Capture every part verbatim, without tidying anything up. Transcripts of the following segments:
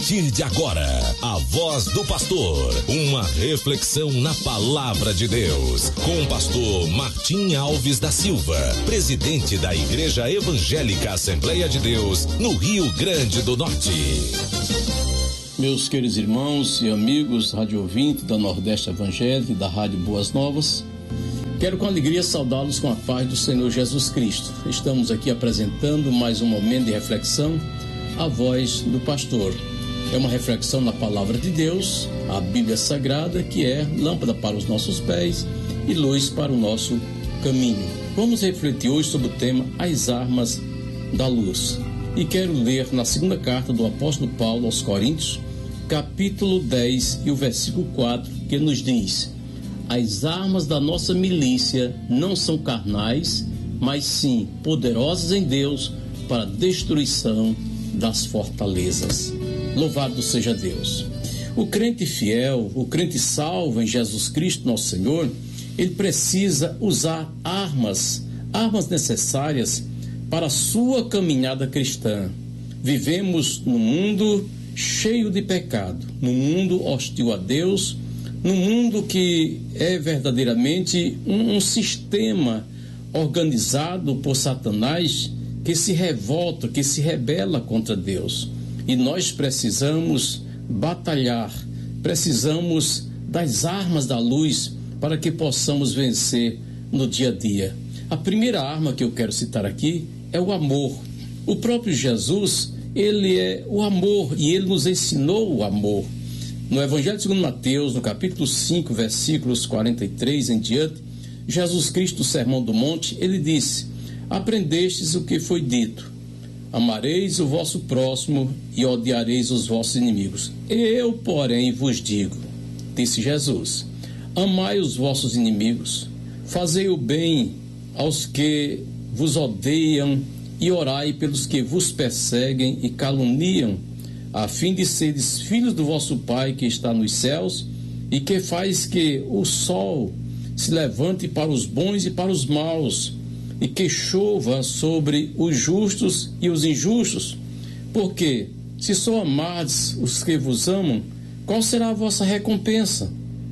partir de agora, a voz do pastor, uma reflexão na palavra de Deus, com o pastor Martim Alves da Silva, presidente da Igreja Evangélica Assembleia de Deus, no Rio Grande do Norte. Meus queridos irmãos e amigos, rádio ouvinte da Nordeste Evangélica e da Rádio Boas Novas, quero com alegria saudá-los com a paz do Senhor Jesus Cristo. Estamos aqui apresentando mais um momento de reflexão, a voz do pastor. É uma reflexão na palavra de Deus, a Bíblia Sagrada, que é lâmpada para os nossos pés e luz para o nosso caminho. Vamos refletir hoje sobre o tema As Armas da Luz. E quero ler na segunda carta do apóstolo Paulo aos Coríntios, capítulo dez e o versículo quatro, que nos diz: as armas da nossa milícia não são carnais, mas sim poderosas em Deus para a destruição das fortalezas. Louvado seja Deus. O crente fiel, o crente salvo em Jesus Cristo, nosso Senhor, ele precisa usar armas, armas necessárias para a sua caminhada cristã. Vivemos num mundo cheio de pecado, num mundo hostil a Deus, num mundo que é verdadeiramente um, um sistema organizado por Satanás que se revolta, que se rebela contra Deus. E nós precisamos batalhar, precisamos das armas da luz para que possamos vencer no dia a dia. A primeira arma que eu quero citar aqui é o amor. O próprio Jesus, ele é o amor e ele nos ensinou o amor. No Evangelho segundo Mateus, no capítulo cinco, versículos quarenta e três em diante, Jesus Cristo, no Sermão do Monte, ele disse: aprendestes o que foi dito, amareis o vosso próximo e odiareis os vossos inimigos. Eu, porém, vos digo, disse Jesus, amai os vossos inimigos, fazei o bem aos que vos odeiam e orai pelos que vos perseguem e caluniam, a fim de seres filhos do vosso Pai que está nos céus e que faz que o sol se levante para os bons e para os maus e que chova sobre os justos e os injustos. Porque, se só amardes os que vos amam, qual será a vossa recompensa?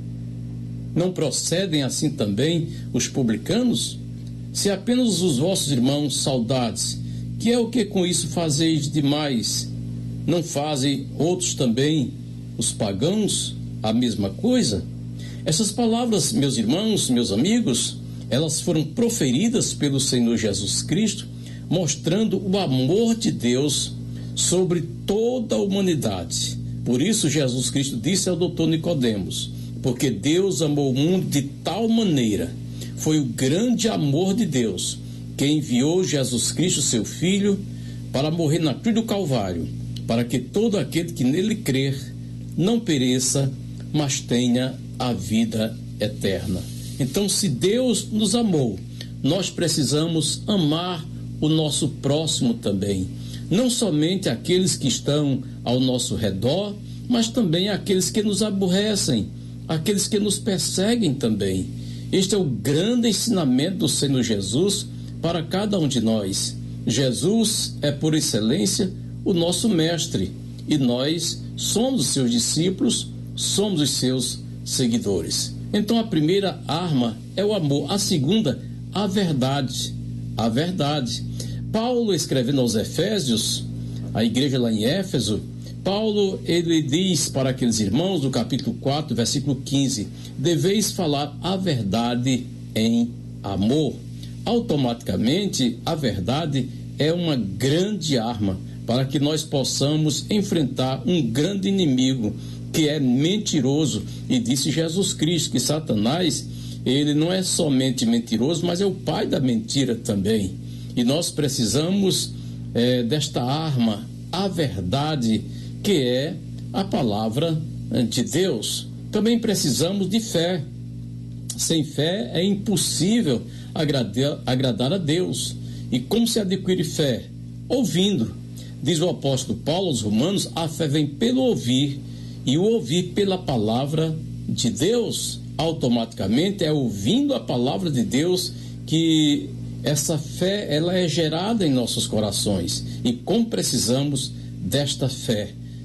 Não procedem assim também os publicanos? Se apenas os vossos irmãos saudades, que é o que com isso fazeis demais, não fazem outros também, os pagãos, a mesma coisa? Essas palavras, meus irmãos, meus amigos, elas foram proferidas pelo Senhor Jesus Cristo, mostrando o amor de Deus sobre toda a humanidade. Por isso Jesus Cristo disse ao doutor Nicodemos: porque Deus amou o mundo de tal maneira, foi o grande amor de Deus, que enviou Jesus Cristo, seu Filho, para morrer na cruz do Calvário, para que todo aquele que nele crer não pereça, mas tenha a vida eterna. Então, se Deus nos amou, nós precisamos amar o nosso próximo também. Não somente aqueles que estão ao nosso redor, mas também aqueles que nos aborrecem, aqueles que nos perseguem também. Este é o grande ensinamento do Senhor Jesus para cada um de nós. Jesus é, por excelência, o nosso mestre, e nós somos os seus discípulos, somos os seus seguidores. Então a primeira arma é o amor, a segunda, a verdade. A verdade. Paulo, escrevendo aos Efésios, a igreja lá em Éfeso, Paulo, ele diz para aqueles irmãos, do capítulo quatro, versículo quinze, deveis falar a verdade em amor. Automaticamente, a verdade é uma grande arma para que nós possamos enfrentar um grande inimigo que é mentiroso. E disse Jesus Cristo que Satanás, ele não é somente mentiroso, mas é o pai da mentira também. E nós precisamos é, desta arma, a verdade, que é a palavra de Deus. Também precisamos de fé. Sem fé é impossível agradar, agradar a Deus. E como se adquire fé? Ouvindo. Diz o apóstolo Paulo aos Romanos, a fé vem pelo ouvir, e o ouvir pela palavra de Deus. Automaticamente é ouvindo a palavra de Deus que essa fé ela é gerada em nossos corações. E como precisamos desta fé,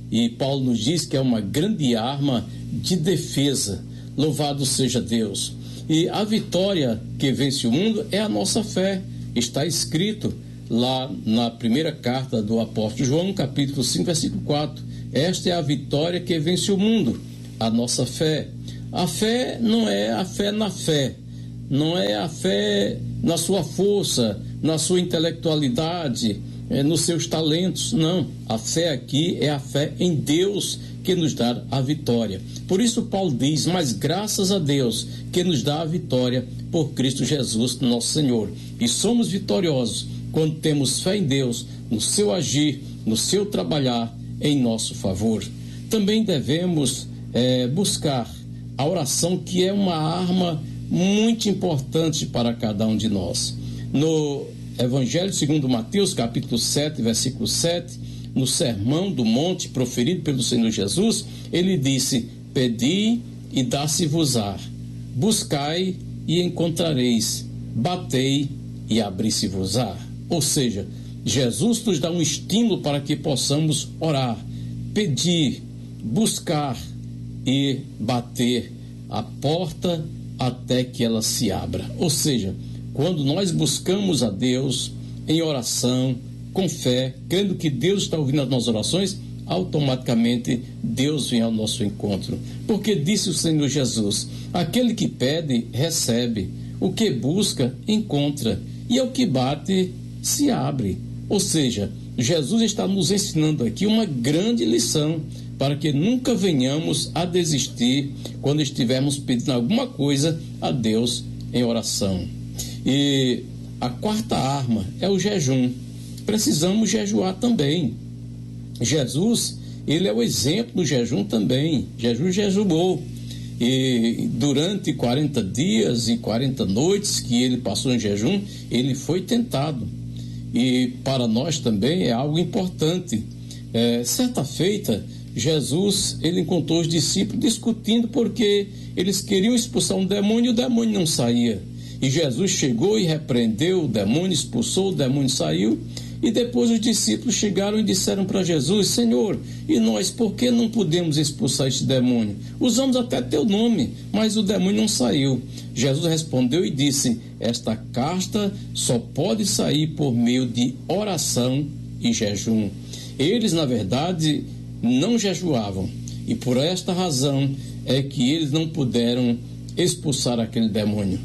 E Paulo nos diz que é uma grande arma de defesa. Louvado seja Deus. E a vitória que vence o mundo é a nossa fé. Está escrito lá na primeira carta do apóstolo João, capítulo cinco, versículo quatro. Esta é a vitória que vence o mundo, a nossa fé. A fé não é a fé na fé, não é a fé na sua força, na sua intelectualidade, é, nos seus talentos, não. A fé aqui é a fé em Deus que nos dá a vitória. Por isso Paulo diz, mas graças a Deus que nos dá a vitória por Cristo Jesus, nosso Senhor. E somos vitoriosos quando temos fé em Deus, no seu agir, no seu trabalhar em nosso favor. Também devemos é, buscar a oração, que é uma arma muito importante para cada um de nós. No Evangelho segundo Mateus, capítulo sete, versículo sete, no Sermão do Monte proferido pelo Senhor Jesus, ele disse, pedi e dá-se-vos-á, buscai e encontrareis, batei e abri-se-vos-á. Ou seja, Jesus nos dá um estímulo para que possamos orar, pedir, buscar e bater a porta até que ela se abra. Ou seja, quando nós buscamos a Deus em oração, com fé, crendo que Deus está ouvindo as nossas orações, automaticamente Deus vem ao nosso encontro. Porque disse o Senhor Jesus, aquele que pede, recebe, o que busca, encontra, e ao que bate, se abre. Ou seja, Jesus está nos ensinando aqui uma grande lição para que nunca venhamos a desistir quando estivermos pedindo alguma coisa a Deus em oração. E a quarta arma é o jejum. Precisamos jejuar também. Jesus, ele é o exemplo do jejum também. Jesus jejuou. E durante quarenta dias e quarenta noites que ele passou em jejum, ele foi tentado. E para nós também é algo importante. É, certa feita, Jesus, ele encontrou os discípulos discutindo porque eles queriam expulsar um demônio e o demônio não saía. E Jesus chegou e repreendeu o demônio, expulsou, o demônio saiu. E depois os discípulos chegaram e disseram para Jesus, Senhor, e nós, por que não podemos expulsar este demônio? Usamos até teu nome, mas o demônio não saiu. Jesus respondeu e disse, esta casta só pode sair por meio de oração e jejum. Eles, na verdade, não jejuavam, e por esta razão é que eles não puderam expulsar aquele demônio.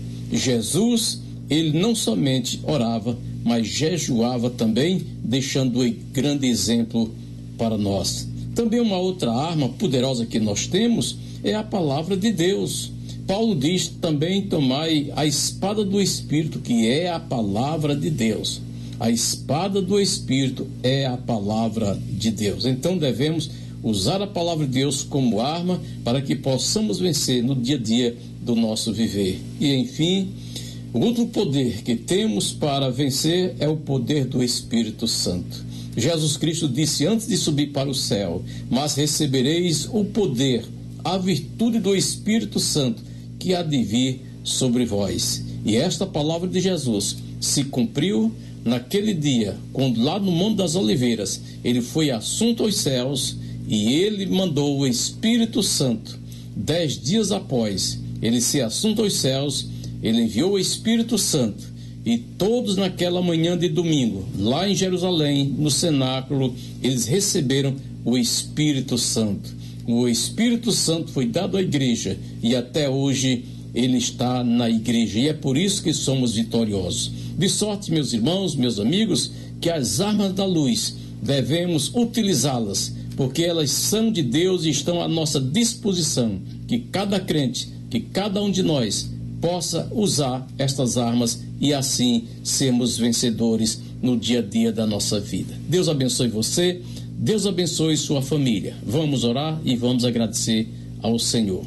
Jesus, ele não somente orava, mas jejuava também, deixando um grande exemplo para nós. Também uma outra arma poderosa que nós temos é a palavra de Deus. Paulo diz também, tomai a espada do Espírito, que é a palavra de Deus. A espada do Espírito é a palavra de Deus. Então devemos usar a palavra de Deus como arma para que possamos vencer no dia a dia do nosso viver. E enfim, o outro poder que temos para vencer é o poder do Espírito Santo. Jesus Cristo disse antes de subir para o céu, mas recebereis o poder, a virtude do Espírito Santo que há de vir sobre vós. E esta palavra de Jesus se cumpriu naquele dia, quando lá no Monte das Oliveiras, ele foi assunto aos céus e ele mandou o Espírito Santo. Dez dias após ele ser assunto aos céus, ele enviou o Espírito Santo e todos naquela manhã de domingo, lá em Jerusalém, no cenáculo, eles receberam o Espírito Santo. O Espírito Santo foi dado à igreja e até hoje ele está na igreja e é por isso que somos vitoriosos. De sorte, meus irmãos, meus amigos, que as armas da luz devemos utilizá-las, porque elas são de Deus e estão à nossa disposição. Que cada crente, que cada um de nós possa usar estas armas e assim sermos vencedores no dia a dia da nossa vida. Deus abençoe você, Deus abençoe sua família. Vamos orar e vamos agradecer ao Senhor.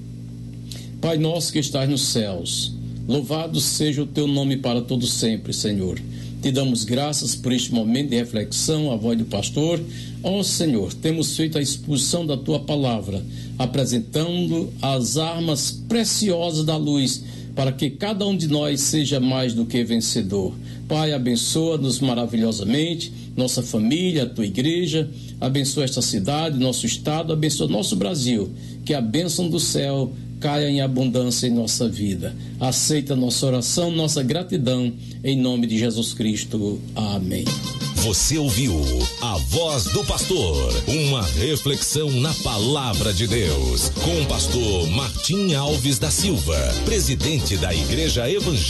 Pai nosso que estás nos céus, louvado seja o teu nome para todo sempre, Senhor. Te damos graças por este momento de reflexão, a voz do pastor. Ó Senhor, temos feito a exposição da tua palavra, apresentando as armas preciosas da luz para que cada um de nós seja mais do que vencedor. Pai, abençoa-nos maravilhosamente, nossa família, a tua igreja, abençoa esta cidade, nosso estado, abençoa nosso Brasil, que a bênção do céu caia em abundância em nossa vida. Aceita nossa oração, nossa gratidão, em nome de Jesus Cristo. Amém. Você ouviu a Voz do Pastor, uma reflexão na Palavra de Deus, com o pastor Martim Alves da Silva, presidente da Igreja Evangélica